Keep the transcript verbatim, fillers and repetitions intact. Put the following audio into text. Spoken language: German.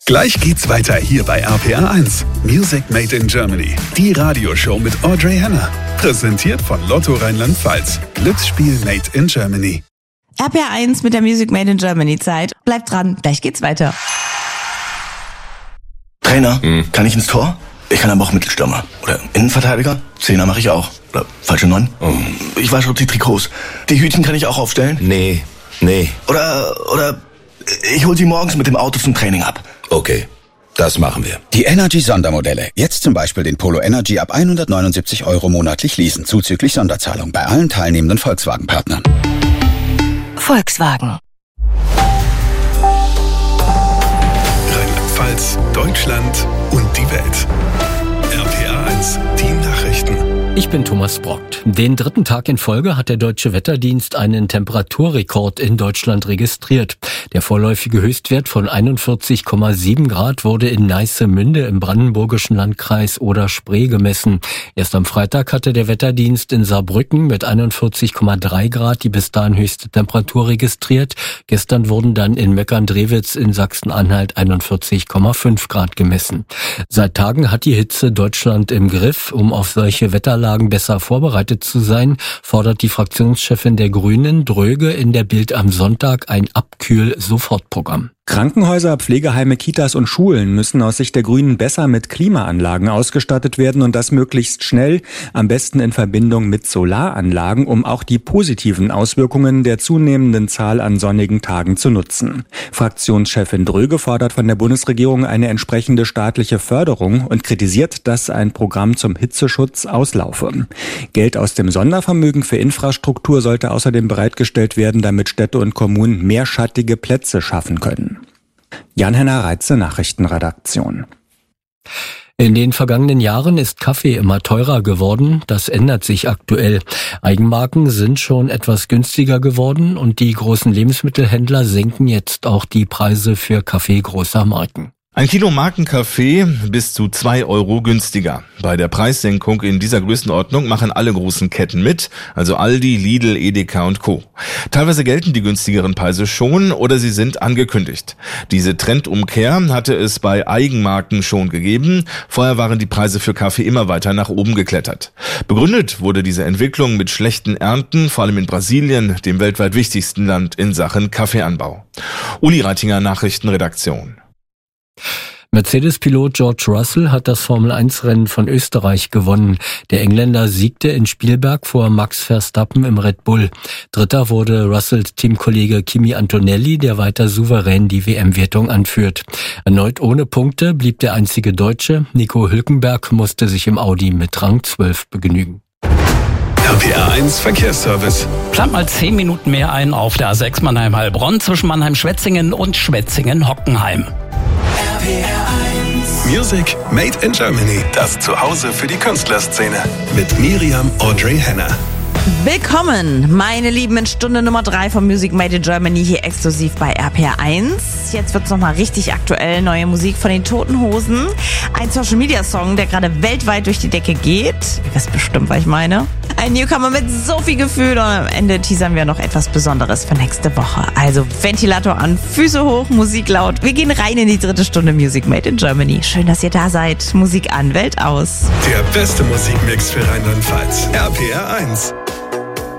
Gleich geht's weiter hier bei R P R eins. Music Made in Germany. Die Radioshow mit Audrey Henner. Präsentiert von Lotto Rheinland-Pfalz. Glücksspiel Made in Germany. R P R eins mit der Music Made in Germany Zeit. Bleibt dran, gleich geht's weiter. Trainer, hm. kann ich ins Tor? Ich kann aber auch Mittelstürmer. Oder Innenverteidiger? Zehner mache ich auch. Oder falsche Neun? Oh. Ich wasche die Trikots. Die Hütchen kann ich auch aufstellen? Nee, nee. Oder, oder ich hol sie morgens mit dem Auto zum Training ab. Okay, das machen wir. Die Energy-Sondermodelle. Jetzt zum Beispiel den Polo Energy ab hundertneunundsiebzig Euro monatlich leasen, zuzüglich Sonderzahlung bei allen teilnehmenden Volkswagen-Partnern. Volkswagen. Rheinland-Pfalz, Deutschland und die Welt. R P R eins, die Nachrichten. Ich bin Thomas Brockt. Den dritten Tag in Folge hat der Deutsche Wetterdienst einen Temperaturrekord in Deutschland registriert. Der vorläufige Höchstwert von einundvierzig Komma sieben Grad wurde in Neissemünde im brandenburgischen Landkreis Oder-Spree gemessen. Erst am Freitag hatte der Wetterdienst in Saarbrücken mit einundvierzig Komma drei Grad die bis dahin höchste Temperatur registriert. Gestern wurden dann in Meckern-Drewitz in Sachsen-Anhalt einundvierzig Komma fünf Grad gemessen. Seit Tagen hat die Hitze Deutschland im Griff. Um auf solche Wetterlagen besser vorbereitet zu sein, fordert die Fraktionschefin der Grünen, Dröge, in der Bild am Sonntag ein Abkühl-Sofortprogramm. Krankenhäuser, Pflegeheime, Kitas und Schulen müssen aus Sicht der Grünen besser mit Klimaanlagen ausgestattet werden und das möglichst schnell, am besten in Verbindung mit Solaranlagen, um auch die positiven Auswirkungen der zunehmenden Zahl an sonnigen Tagen zu nutzen. Fraktionschefin Dröge fordert von der Bundesregierung eine entsprechende staatliche Förderung und kritisiert, dass ein Programm zum Hitzeschutz auslaufe. Geld aus dem Sondervermögen für Infrastruktur sollte außerdem bereitgestellt werden, damit Städte und Kommunen mehr schattige Plätze schaffen können. Jan-Henner Reitze, Nachrichtenredaktion. In den vergangenen Jahren ist Kaffee immer teurer geworden. Das ändert sich aktuell. Eigenmarken sind schon etwas günstiger geworden und die großen Lebensmittelhändler senken jetzt auch die Preise für Kaffee großer Marken. Ein Kilo Markenkaffee bis zu zwei Euro günstiger. Bei der Preissenkung in dieser Größenordnung machen alle großen Ketten mit, also Aldi, Lidl, Edeka und Co. Teilweise gelten die günstigeren Preise schon oder sie sind angekündigt. Diese Trendumkehr hatte es bei Eigenmarken schon gegeben. Vorher waren die Preise für Kaffee immer weiter nach oben geklettert. Begründet wurde diese Entwicklung mit schlechten Ernten, vor allem in Brasilien, dem weltweit wichtigsten Land in Sachen Kaffeeanbau. Uli Reitinger, Nachrichtenredaktion. Mercedes-Pilot George Russell hat das Formel eins Rennen von Österreich gewonnen. Der Engländer siegte in Spielberg vor Max Verstappen im Red Bull. Dritter wurde Russells Teamkollege Kimi Antonelli, der weiter souverän die W M-Wertung anführt. Erneut ohne Punkte blieb der einzige Deutsche. Nico Hülkenberg musste sich im Audi mit Rang zwölf begnügen. R P R eins Verkehrsservice. Plant mal zehn Minuten mehr ein auf der A sechs Mannheim-Heilbronn zwischen Mannheim-Schwetzingen und Schwetzingen-Hockenheim. R P R eins. Music Made in Germany. Das Zuhause für die Künstlerszene. Mit Miriam Audrey Henner. Willkommen, meine Lieben, in Stunde Nummer drei von Music Made in Germany, hier exklusiv bei R P R eins. Jetzt wird's nochmal richtig aktuell, neue Musik von den Toten Hosen. Ein Social-Media-Song, der gerade weltweit durch die Decke geht. Ihr wisst bestimmt, was ich meine. Ein Newcomer mit so viel Gefühl und am Ende teasern wir noch etwas Besonderes für nächste Woche. Also Ventilator an, Füße hoch, Musik laut. Wir gehen rein in die dritte Stunde Music Made in Germany. Schön, dass ihr da seid. Musik an, Welt aus. Der beste Musikmix für Rheinland-Pfalz. R P R eins.